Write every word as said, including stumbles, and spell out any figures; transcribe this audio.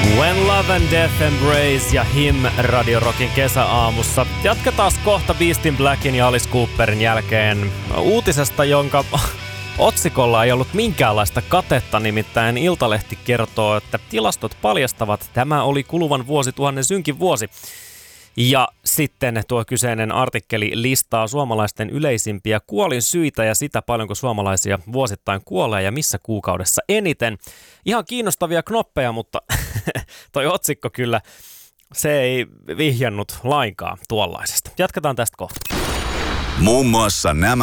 When Love and Death Embrace ja Him Radio Rockin kesäaamussa. Jatketaan kohta Beastin Blackin ja Alice Cooperin jälkeen uutisesta, jonka otsikolla ei ollut minkäänlaista katetta, nimittäin Iltalehti kertoo, että tilastot paljastavat, että tämä oli kuluvan vuosituhannen synkin vuosi. Ja sitten tuo kyseinen artikkeli listaa suomalaisten yleisimpiä kuolinsyitä ja sitä, paljonko suomalaisia vuosittain kuolee ja missä kuukaudessa eniten. Ihan kiinnostavia knoppeja, mutta toi otsikko kyllä, se ei vihjannut lainkaan tuollaisesta. Jatketaan tästä kohta. Muun muassa nämä